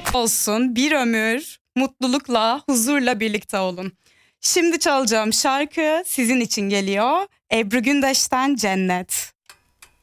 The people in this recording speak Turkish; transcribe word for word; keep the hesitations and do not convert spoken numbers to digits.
olsun, bir ömür mutlulukla, huzurla birlikte olun. Şimdi çalacağım şarkı sizin için geliyor. Ebru Gündeş'ten Cennet.